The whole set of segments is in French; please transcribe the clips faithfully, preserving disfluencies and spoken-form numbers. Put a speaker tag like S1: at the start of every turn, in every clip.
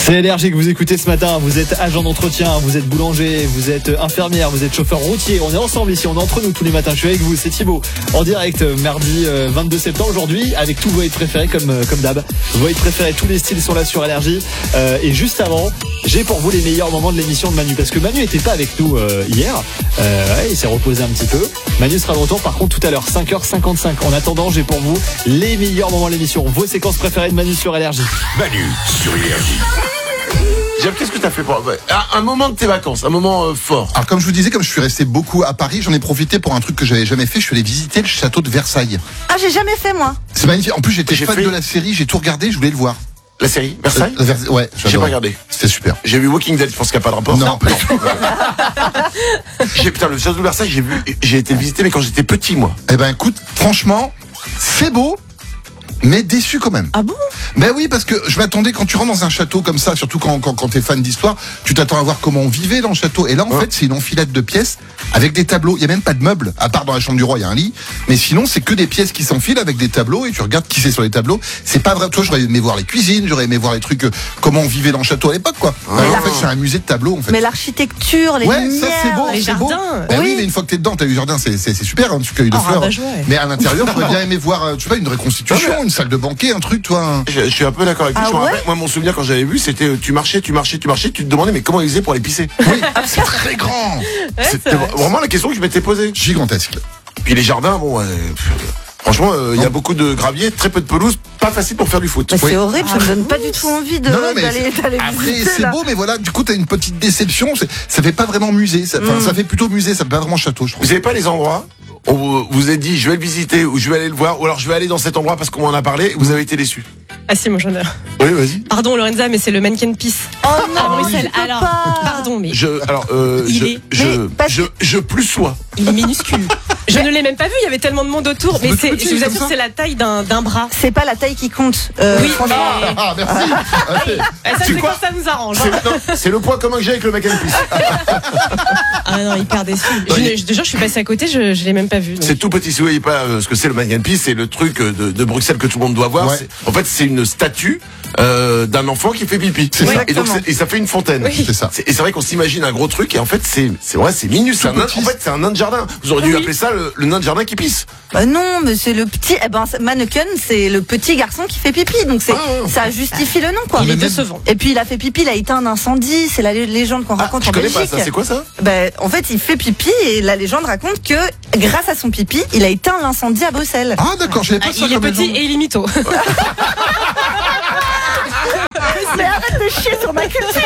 S1: C'est Énergie que vous écoutez ce matin. Vous êtes agent d'entretien, vous êtes boulanger, vous êtes infirmière, vous êtes chauffeur routier. On est ensemble ici, on est entre nous tous les matins. Je suis avec vous, c'est Thibaut. En direct, mardi vingt-deux septembre aujourd'hui, avec tous vos hits préférés comme, comme d'hab. Vos hits préférés, tous les styles sont là sur Énergie. Euh, et juste avant, j'ai pour vous les meilleurs moments de l'émission de Manu. Parce que Manu n'était pas avec nous euh, hier. Euh, ouais, il s'est reposé un petit peu. Manu sera de retour par contre tout à l'heure, cinq heures cinquante-cinq. En attendant, j'ai pour vous les meilleurs moments de l'émission. Vos séquences préférées de Manu sur Énergie.
S2: Manu sur Énergie. Jeff, qu'est-ce que t'as fait pour un moment de tes vacances, un moment euh, fort?
S3: Alors comme je vous disais, comme je suis resté beaucoup à Paris, j'en ai profité pour un truc que j'avais jamais fait. Je suis allé visiter le château de Versailles.
S4: Ah, j'ai jamais fait moi.
S3: C'est magnifique. En plus, j'étais
S2: J'ai
S3: fan
S2: fait...
S3: de la série, j'ai tout regardé, je voulais le voir.
S2: La série Versailles
S3: euh, Vers... Ouais,
S2: j'ai pas regardé.
S3: C'était super.
S2: J'ai vu Walking Dead, je pense qu'il n'y a pas de rapport.
S3: Non, non.
S2: j'ai, putain, le château de Versailles, j'ai vu, j'ai été visité, mais quand j'étais petit, moi.
S3: Eh ben, écoute, franchement, c'est beau. Mais déçu quand même.
S4: Ah bon?
S3: Ben oui, parce que je m'attendais, quand tu rentres dans un château comme ça, surtout quand, quand, quand t'es fan d'histoire, tu t'attends à voir comment on vivait dans le château. Et là, en ouais. fait, c'est une enfilade de pièces avec des tableaux. Il y a même pas de meubles, à part dans la chambre du roi, il y a un lit. Mais sinon, c'est que des pièces qui s'enfilent avec des tableaux et tu regardes qui c'est sur les tableaux. C'est pas vrai. Toi, j'aurais aimé voir les cuisines, j'aurais aimé voir les trucs, euh, comment on vivait dans le château à l'époque, quoi.
S4: Ah.
S3: Alors, en fait, c'est un musée de tableaux, en fait.
S4: Mais l'architecture, les
S3: ouais,
S4: lumières,
S3: ça, c'est beau,
S4: les
S3: c'est
S4: jardins.
S3: Beau. Ben oui. oui, mais une fois que t'es dedans, t'as eu le jardin, c'est, c'est, c'est super, hein, tu cueilles de
S4: oh,
S3: fleurs.
S4: Bah, ouais.
S3: Mais à l'intérieur, j'aurais bien aimé voir, tu vois, une reconstitution, une salle de banquet, un truc, toi. Un...
S2: Je, je suis un peu d'accord avec
S4: ah,
S2: toi. Je me
S4: ouais
S2: rappelle, moi, mon souvenir quand j'avais vu, c'était tu marchais, tu marchais, tu marchais, tu te demandais mais comment ils faisaient pour aller pisser.
S3: Oui, c'est très grand.
S4: Ouais,
S2: c'était vraiment la question que je m'étais posée.
S3: Gigantesque.
S2: Puis les jardins, bon, euh, franchement, il euh, y a beaucoup de gravier, très peu de pelouse, pas facile pour faire du foot.
S4: Mais
S2: oui.
S4: C'est horrible, ça me donne pas du tout envie de,
S3: non, non,
S4: d'aller, d'aller
S3: après,
S4: visiter.
S3: C'est
S4: là.
S3: beau, mais voilà, du coup, t'as une petite déception. C'est, ça fait pas vraiment musée. Ça, mm. ça fait plutôt musée, ça fait pas vraiment château, je trouve.
S2: Vous savez pas les endroits où vous vous êtes dit je vais le visiter ou je vais aller le voir ou alors je vais aller dans cet endroit parce qu'on m'en a parlé et vous avez été déçus?
S5: Ah si, moi j'en ai.
S2: Oui, vas-y.
S5: Pardon Lorenza, mais c'est le mannequin Peace.
S4: Oh non,
S5: à Bruxelles.
S4: oui,
S5: Alors,
S4: pas.
S5: pardon, mais
S2: je, alors, euh,
S5: il
S2: je,
S5: est...
S2: je,
S4: mais
S2: je, je, je plus sois.
S5: Il est minuscule. Je ne l'ai même pas vu, il y avait tellement de monde autour. Mais c'est, je vous assure, c'est la taille d'un, d'un bras.
S4: C'est pas la taille qui compte. Euh,
S5: oui,
S4: franchement.
S5: mais...
S3: Ah, merci.
S5: Okay. Ça, c'est, c'est quand ça nous arrange.
S2: C'est, non, c'est le point commun que j'ai avec le mannequin Peace.
S5: Ah non, hyper déçu. Je, je, déjà, je suis passée à côté, je, je l'ai même pas vu. Donc.
S2: C'est tout petit. Si vous voyez pas euh, ce que c'est le mannequin Peace, c'est le truc de, de Bruxelles que tout le monde doit voir. Ouais. C'est, en fait, c'est une statue euh, d'un enfant qui fait pipi.
S3: C'est
S2: oui.
S3: ça.
S2: Et donc, c'est, et ça fait une fontaine.
S5: Oui.
S3: C'est ça.
S2: C'est, et c'est vrai qu'on s'imagine un gros truc et en fait, c'est, c'est vrai, c'est minus. C'est un, en fait, c'est un nain de jardin. Vous auriez dû oui. appeler ça le, le nain de jardin qui pisse.
S4: Bah non, mais c'est le petit. Eh ben, mannequin, c'est le petit garçon qui fait pipi. Donc c'est, ah, ça justifie le nom, quoi.
S5: Il est décevant.
S4: Et puis il a fait pipi, il a éteint un incendie. C'est la légende qu'on
S2: ah,
S4: raconte
S2: je
S4: en
S2: connais
S4: Belgique.
S2: Pas ça. C'est quoi ça?
S4: Bah, en fait, il fait pipi et la légende raconte que grâce à son pipi, il a éteint l'incendie à Bruxelles.
S3: Ah d'accord, je savais pas
S5: ah,
S3: ça.
S5: Il est petit légende. Et il est mytho.
S4: Mais arrête de chier sur ma culture.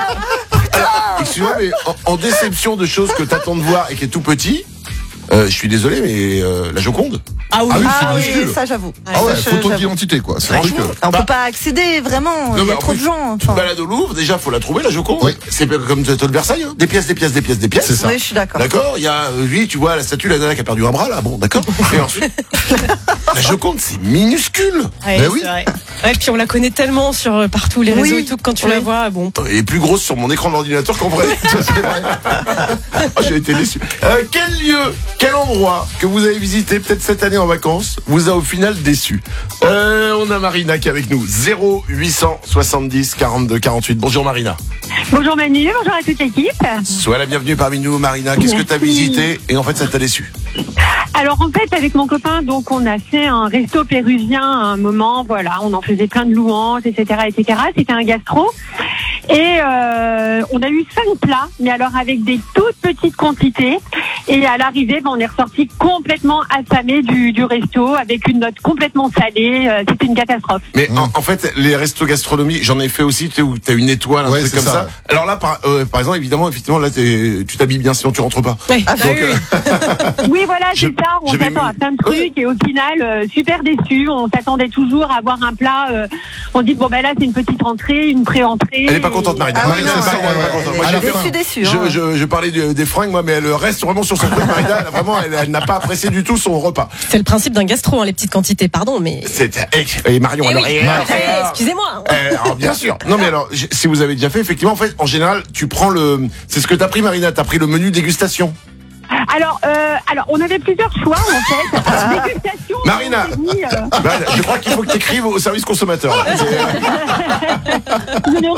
S2: Alors, excuse-moi, mais en, en déception de choses que t'attends de voir et qui est tout petit, euh, je suis désolé, mais euh, la Joconde.
S5: Ah oui,
S4: ah oui,
S3: ah
S4: oui ça j'avoue.
S3: Ah ouais,
S4: ça,
S3: photo d'identité quoi. C'est vrai que...
S4: On
S2: bah,
S4: peut pas accéder vraiment. Il y a trop de gens.
S2: Tu te balades au Louvre, déjà faut la trouver la Joconde. Oui. C'est comme le château de Versailles, hein. Des pièces, des pièces, des pièces, des pièces.
S3: C'est ça.
S4: Oui, je suis d'accord.
S2: D'accord. Il y a lui, tu vois la statue, la nana qui a perdu un bras là. Bon, d'accord. Et ensuite, la Joconde, c'est minuscule.
S5: Ouais,
S3: ben oui.
S5: Vrai. Ouais, puis on la connaît tellement sur partout les réseaux oui. et tout que quand tu oui. la vois, bon.
S2: Elle est plus grosse sur mon écran de l'ordinateur qu'en vrai. Ça, c'est vrai. Oh, j'ai été déçu. Euh, quel lieu, quel endroit que vous avez visité peut-être cette année en vacances vous a au final déçu? euh, On a Marina qui est avec nous. zéro huit cent soixante-dix quarante-deux quarante-huit. Bonjour Marina.
S6: Bonjour Manu, bonjour à toute l'équipe.
S2: Sois la bienvenue parmi nous Marina. Qu'est-ce Merci. que tu as visité et en fait ça t'a déçu?
S6: Alors en fait avec mon copain donc on a fait un resto péruvien à un moment, voilà, on en faisait plein de louanges, et cetera, et cetera. C'était un gastro et euh, on a eu cinq plats, mais alors avec des toutes petites quantités. Et à l'arrivée, ben, on est ressorti complètement affamé du, du resto avec une note complètement salée. Euh, c'était une catastrophe.
S2: Mais mmh. en, en fait, les restos gastronomiques, j'en ai fait aussi, tu sais, où t'as une étoile, un ouais, truc comme ça. ça. Alors là, par, euh, par exemple, évidemment, effectivement, là, t'es, tu t'habilles bien, sinon tu rentres pas.
S5: Oui, ah,
S2: donc,
S5: oui, oui.
S6: Euh, oui, voilà, c'est je, ça. On s'attend mis... à plein de trucs oui. et au final, euh, super déçu. On s'attendait toujours à avoir un plat. Euh, on dit bon ben là, c'est une petite entrée, une pré-entrée.
S2: Elle est pas contente, Marina.
S4: Ah, oui, non, c'est pas, pas contente. Moi, je suis déçu.
S2: Je, hein. je, je parlais de, des fringues, moi, mais elle reste vraiment sur son truc, Marina. Elle, vraiment, elle, elle n'a pas apprécié du tout son repas.
S5: C'est le principe d'un gastro, hein, les petites quantités, pardon, mais.
S2: C'est, et, et Marion,
S5: et
S2: alors,
S5: oui.
S2: et,
S5: euh, excusez-moi.
S2: Euh, alors, bien sûr. Non, mais alors, si vous avez déjà fait, effectivement, en fait, en général, tu prends le, c'est ce que t'as pris, Marina, t'as pris le menu dégustation.
S6: Alors, euh, alors, on avait plusieurs choix en fait. Alors, dégustation.
S2: Marina,
S6: dit, euh...
S2: bah, je crois qu'il faut que tu écrives au service consommateur.
S6: Je ne recommande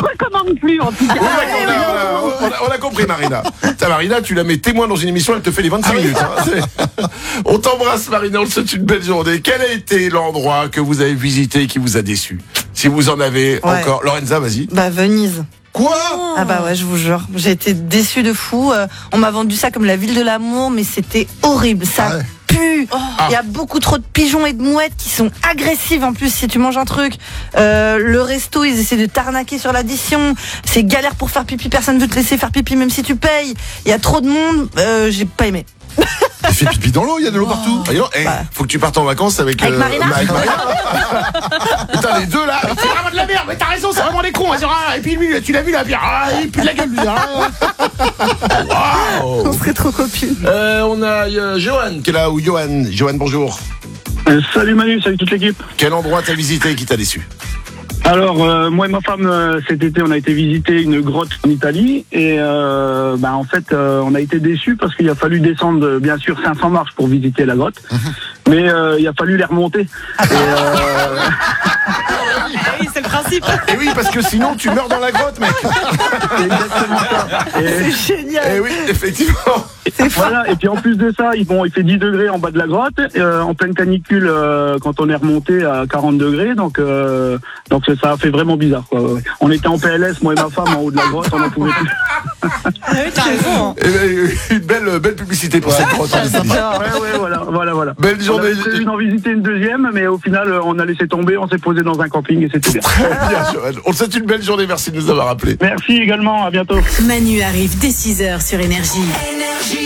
S6: non plus, en tout cas.
S2: Oui, d'accord, on, a, on, a, on a compris, Marina. Ta Marina, tu la mets témoin dans une émission, elle te fait les vingt-cinq minutes. Hein. C'est- On t'embrasse, Marina, on te souhaite une belle journée. Quel a été l'endroit que vous avez visité et qui vous a déçu? Si vous en avez
S4: Ouais.
S2: encore. Lorenza, vas-y.
S4: Bah, Venise.
S3: Quoi?
S4: Ah bah ouais, je vous jure, j'ai été déçue de fou. Euh, on m'a vendu ça comme la ville de l'amour, mais c'était horrible. Ça
S3: Ah ouais.
S4: pue. Il y a beaucoup trop de pigeons et de mouettes qui sont agressives en plus si tu manges un truc. Euh, le resto, ils essaient de t'arnaquer sur l'addition. C'est galère pour faire pipi. Personne veut te laisser faire pipi même si tu payes. Il y a trop de monde. Euh, j'ai pas aimé.
S3: Il fait pipi dans l'eau, il y a de l'eau partout.
S2: Ah, dis donc, eh,
S4: Bah.
S2: faut que tu partes en vacances avec,
S4: Avec
S2: euh,
S4: Marina.
S2: avec Marina. Putain, les deux là.
S7: C'est vraiment de la merde, mais t'as raison, c'est vraiment des cons. Et puis lui, tu l'as vu la bière, ah, il pue de la gueule lui.
S2: Waouh.
S4: On serait trop copines.
S2: Euh, on a euh, Johan qui est là, ou Johan. Johan, bonjour.
S8: Euh, salut Manu, salut toute l'équipe.
S2: Quel endroit t'as visité et qui t'a déçu?
S8: Alors, euh, moi et ma femme, euh, cet été, on a été visiter une grotte en Italie. Et euh, bah, en fait, euh, on a été déçus parce qu'il a fallu descendre, euh, bien sûr, cinq cents marches pour visiter la grotte. Mais euh, il a fallu les remonter. Et, euh,
S5: Ah oui, c'est le principe.
S2: Et oui, parce que sinon tu meurs dans la grotte, mec.
S8: c'est exactement ça. Et,
S4: C'est génial.
S2: Et oui, effectivement.
S8: voilà. Et puis en plus de ça, il, bon, il fait dix degrés en bas de la grotte, euh, en pleine canicule euh, quand on est remonté à quarante degrés. Donc, euh, donc ça a fait vraiment bizarre, quoi. Ouais. On était en P L S, moi et ma femme, en haut de la grotte, on n'en pouvait plus.
S5: Ah oui, t'as raison. hein.
S2: Et ben, une belle, belle publicité pour cette grotte en Italie.
S8: Ouais, ouais, voilà, voilà, voilà.
S2: Belle
S8: On
S2: journée.
S8: avait prévu d'en visiter une deuxième, mais au final, on a laissé tomber, on s'est posé dans un camping et c'était bien.
S2: Très bien, Johan. On te souhaite une belle journée. Merci de nous avoir appelés.
S8: Merci également, à bientôt.
S9: Manu arrive dès six heures sur Énergie.